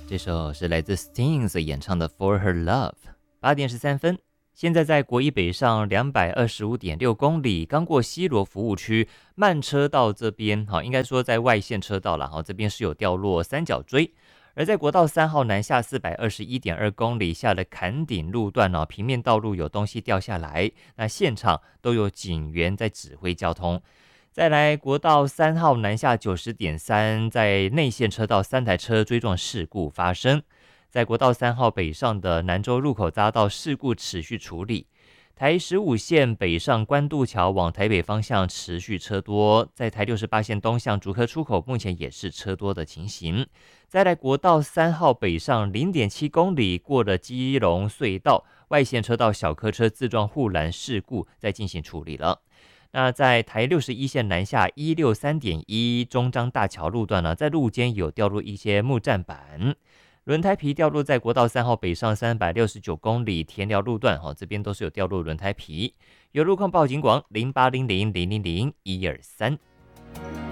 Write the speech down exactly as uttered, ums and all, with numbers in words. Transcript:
这首是来自 Stings 演唱的 For Her Love。 八点十三分，现在在国一北上两百二十五点六公里，刚过西螺服务区慢车道这边，好，应该说在外线车道了，好，这边是有掉落三角锥。而在国道三号南下四百二十一点二公里下的坎顶路段哦，平面道路有东西掉下来，那现场都有警员在指挥交通。再来，国道三号南下九十点三，在内线车道三台车追撞事故发生。在国道三号北上的南州路口匝道事故持续处理。台十五线北上关渡桥往台北方向持续车多，在台六十八线东向竹科出口目前也是车多的情形。再来，国道三号北上 零点七公里过了基隆隧道，外线车道小客车自撞护栏事故在进行处理了。那在台六十一线南下一六三点一中彰大桥路段呢，在路肩有掉落一些木栈板，轮胎皮掉落在国道三号北上三百六十九公里田寮路段，这边都是有掉落轮胎皮。有路况报警广零八零零零零零一二三。